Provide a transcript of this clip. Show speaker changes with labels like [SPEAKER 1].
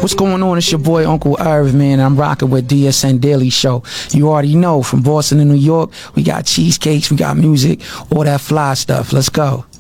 [SPEAKER 1] What's going on? It's your boy Uncle Irv, man. I'm rocking with DSN Daily Show. You already know, from Boston to New York, we got cheesecakes, we got music, all that fly stuff. Let's go.